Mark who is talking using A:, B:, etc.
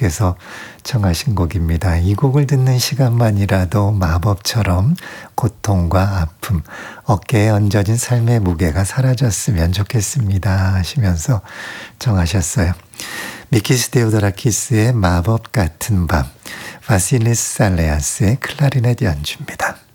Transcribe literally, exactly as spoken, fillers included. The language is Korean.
A: 씨께서 청하신 곡입니다. 이 곡을 듣는 시간만이라도 마법처럼 고통과 아픔, 어깨에 얹어진 삶의 무게가 사라졌으면 좋겠습니다 하시면서 청하셨어요. 미키스 데오도라키스의 마법 같은 밤, 바실리스 살레아스의 클라리넷 연주입니다.